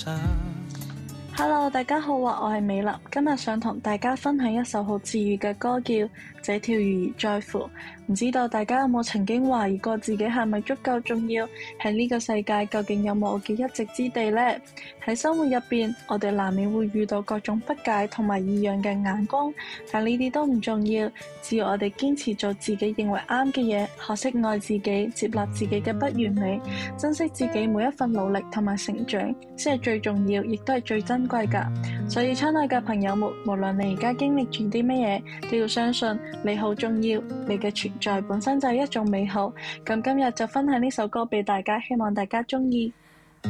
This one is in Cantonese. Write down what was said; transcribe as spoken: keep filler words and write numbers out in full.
Hello，大家好啊，我係美立，今日想同大家分享一首好治愈嘅歌，叫《這條魚兒在乎》。唔知道大家有冇曾經懷疑過自己係咪足夠重要？喺呢個世界究竟有冇我嘅一席之地呢？喺生活入邊，我哋難免會遇到各種不解同埋異樣嘅眼光，但呢啲都唔重要，只要我哋堅持做自己認為啱嘅嘢，學識愛自己，接納自己嘅不完美，珍惜自己每一份努力同埋成長，先係最重要，亦都係最珍貴㗎。所以親愛嘅朋友們，無論你而家經歷住啲乜嘢，都要相信你好重要，你嘅存在本身就係一種美好。咁今日就分享呢首歌俾大家，希望大家鍾意。